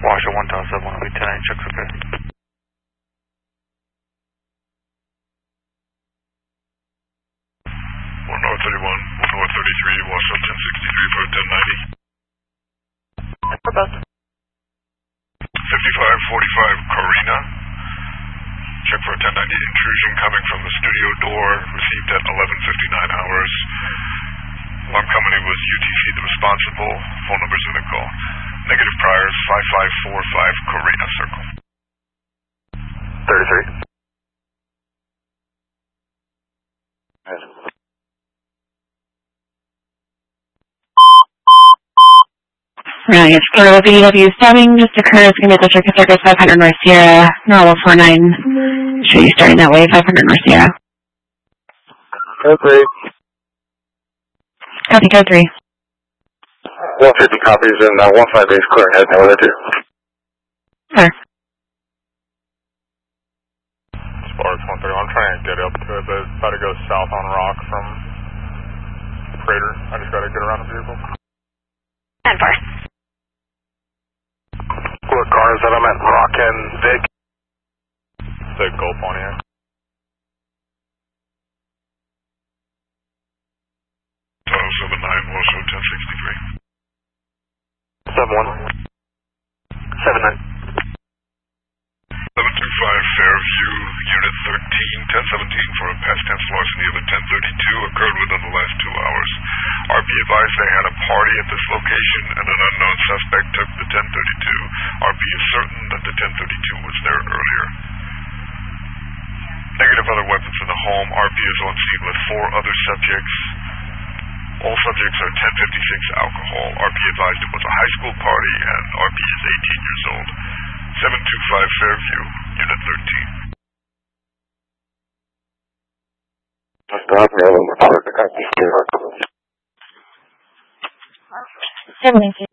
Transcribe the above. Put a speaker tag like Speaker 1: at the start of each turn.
Speaker 1: Washington 1007, will be 10, checks okay.
Speaker 2: 1 North 31, 1 North 33, Washington 1063 for a 1090.
Speaker 1: For best.
Speaker 2: 5545 Corina. Check for a 1090 intrusion coming from the studio door, received at 11:59 hours. Alarm company was UTC the responsible. Phone numbers in the call. Negative priors 5545 Corina Circle.
Speaker 1: 33.
Speaker 3: Right, it's Florida VW stabbing just occurs. Going to be District of Circus 500 North Sierra, normal 49. Should you starting that way, 500 North Sierra.
Speaker 4: Code 3.
Speaker 3: Copy, code 3.
Speaker 4: 150 copies and 158 is clear ahead, now with 2.
Speaker 3: Sir.
Speaker 5: Sparks 131, I'm trying to get up to it, but it's about to go south on Rock from Prater. I just got to get around the vehicle.
Speaker 3: 10-4.
Speaker 4: What car is that? I'm at Rock and Vic.
Speaker 5: The Gold Pontiac.
Speaker 2: Total 79, Washington 1063.
Speaker 4: 71. 79.
Speaker 2: 725 Fairview, Unit 13, 1017 for a past tense larceny of a 1032 occurred within the last 2 hours. RP advised they had a party at this location and an unknown suspect took the 1032. RP is certain that the 1032 was there earlier. Negative other weapons in the home. RP is on scene with 4 other subjects. All subjects are 1056 alcohol. RP advised it was a high school party and RP is 18 years old. 725 Fairview, Unit 13.
Speaker 3: 719.